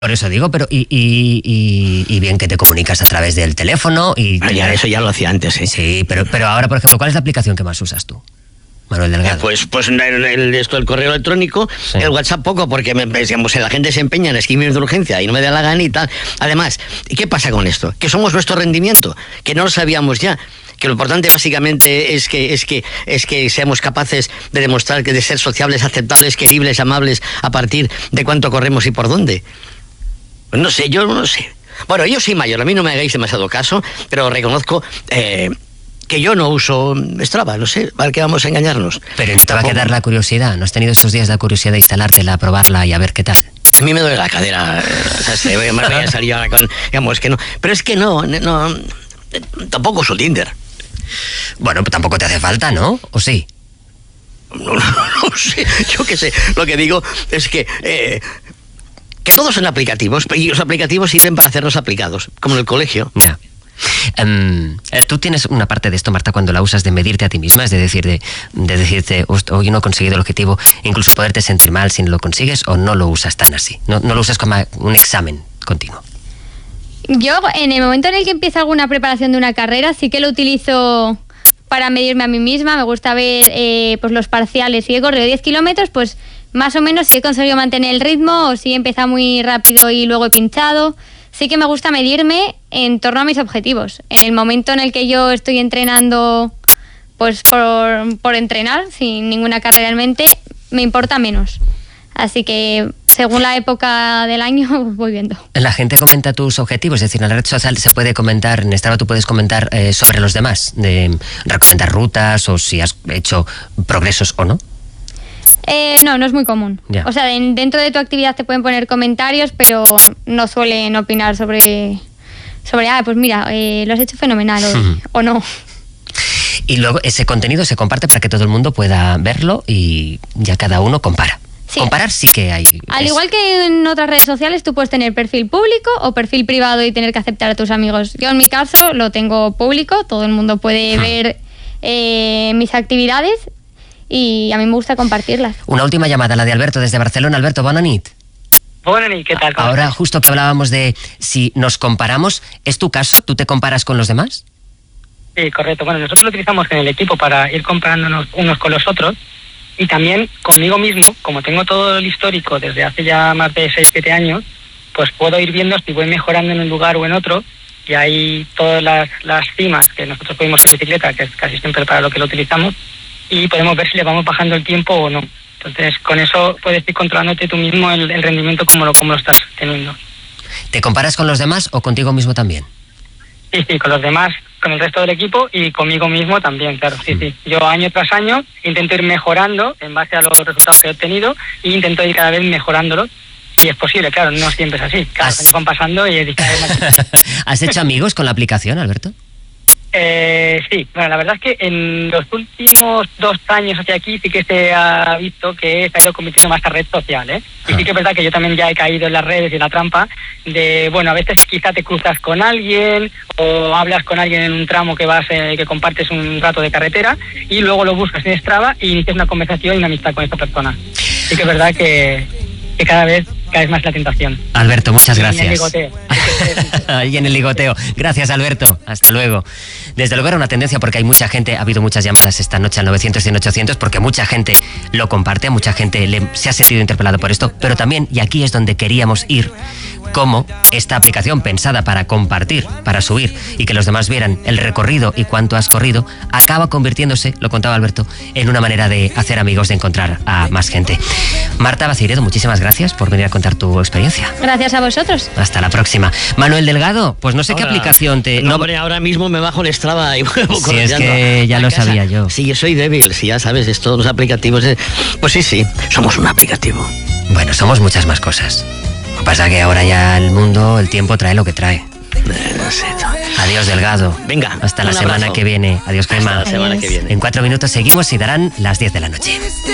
Por eso digo, pero y bien que te comunicas a través del teléfono y... Ya, eso ya lo hacía antes, sí. Sí, pero ahora, por ejemplo, ¿cuál es la aplicación que más usas tú, Manuel Delgado? Pues el correo electrónico, sí. El WhatsApp poco, porque digamos, la gente se empeña en escribir de urgencia y no me da la gana y tal. Además, ¿qué pasa con esto? Que somos nuestro rendimiento, que no lo sabíamos ya. Que lo importante básicamente es que seamos capaces de demostrar que de ser sociables, aceptables, queribles, amables a partir de cuánto corremos y por dónde. Pues no sé, yo no sé. Bueno, yo soy mayor, a mí no me hagáis demasiado caso, pero reconozco que yo no uso Strava, no sé, ¿para qué vamos a engañarnos? Pero no te va a quedar la curiosidad, ¿no has tenido estos días la curiosidad de instalártela, probarla y a ver qué tal? A mí me duele la cadera, me voy a salir ahora con, digamos, que no. Pero es que no, tampoco uso Tinder. Bueno, pues tampoco te hace falta, ¿no? ¿O sí? No sé, yo qué sé. Lo que digo es que todos son aplicativos, y los aplicativos sirven para hacernos aplicados, como en el colegio. Ya. Tú tienes una parte de esto, Marta, cuando la usas de medirte a ti misma, es decir, de decirte, hoy no he conseguido el objetivo, incluso poderte sentir mal si no lo consigues, o no lo usas tan así, no lo usas como un examen continuo. Yo, en el momento en el que empiezo alguna preparación de una carrera, sí que lo utilizo para medirme a mí misma. Me gusta ver pues los parciales. Si he corrido 10 kilómetros, pues más o menos si he conseguido mantener el ritmo o si he empezado muy rápido y luego he pinchado. Sí que me gusta medirme en torno a mis objetivos. En el momento en el que yo estoy entrenando pues por entrenar, sin ninguna carrera en mente, me importa menos. Así que según la época del año voy viendo. La gente comenta tus objetivos, es decir, en la red social se puede comentar, en Strava tú puedes comentar sobre los demás, recomendar rutas o si has hecho progresos o no. No es muy común. Ya. O sea, dentro de tu actividad te pueden poner comentarios, pero no suelen opinar sobre pues mira, lo has hecho fenomenal o no. Y luego ese contenido se comparte para que todo el mundo pueda verlo y ya cada uno compara. Sí. Comparar sí que hay. Al igual que en otras redes sociales, tú puedes tener perfil público o perfil privado y tener que aceptar a tus amigos. Yo en mi caso lo tengo público, todo el mundo puede ver mis actividades y a mí me gusta compartirlas. Una última llamada, la de Alberto desde Barcelona. Alberto, bona nit. Bona nit, ¿qué tal? Ahora justo que hablábamos de si nos comparamos, ¿es tu caso? ¿Tú te comparas con los demás? Sí, correcto. Bueno, nosotros lo utilizamos en el equipo para ir comparándonos unos con los otros. Y también conmigo mismo, como tengo todo el histórico desde hace ya más de 6-7 años, pues puedo ir viendo si voy mejorando en un lugar o en otro, y hay todas las cimas que nosotros podemos en bicicleta, que es casi siempre para lo que lo utilizamos, y podemos ver si le vamos bajando el tiempo o no. Entonces, con eso puedes ir controlándote tú mismo el rendimiento como lo estás teniendo. ¿Te comparas con los demás o contigo mismo también? Sí, con los demás, con el resto del equipo y conmigo mismo también, claro, sí. Yo año tras año intento ir mejorando en base a los resultados que he obtenido e intento ir cada vez mejorándolos. Y es posible, claro, no siempre es así. Cada año van pasando y cada vez más. ¿Has hecho amigos con la aplicación, Alberto? Sí, bueno, la verdad es que en los últimos 2 años hacia aquí sí que se ha visto que se ha ido convirtiendo más a red social, ¿eh? Y sí que es verdad que yo también ya he caído en las redes y en la trampa de, bueno, a veces quizá te cruzas con alguien o hablas con alguien en un tramo que compartes un rato de carretera y luego lo buscas en Strava y inicias una conversación y una amistad con esta persona. Sí que es verdad que cada vez más la tentación. Alberto, muchas gracias. Y en el ligoteo. Ahí en el ligoteo. Gracias, Alberto. Hasta luego. Desde luego era una tendencia porque hay mucha gente, ha habido muchas llamadas esta noche al 900-100-800 porque mucha gente lo comparte, mucha gente se ha sentido interpelada por esto, pero también, y aquí es donde queríamos ir, cómo esta aplicación pensada para compartir, para subir y que los demás vieran el recorrido y cuánto has corrido, acaba convirtiéndose, lo contaba Alberto, en una manera de hacer amigos, de encontrar a más gente. Marta Baceiredo, muchísimas gracias por venir a contar tu experiencia. Gracias a vosotros. Hasta la próxima. Manuel Delgado, pues no sé qué aplicación te... No, hombre, ahora mismo me bajo el Strava y vuelvo corriendo. Sí, es que ya lo sabía yo. Sí, yo soy débil, si ya sabes, todos los aplicativos... Pues sí, somos un aplicativo. Bueno, somos muchas más cosas. Lo que pasa es que ahora ya el tiempo trae lo que trae. No sé. Adiós, Delgado. Venga. Hasta la semana que viene. Adiós, Crema. Hasta la semana que viene. En 4 minutos seguimos y darán las 10 de la noche.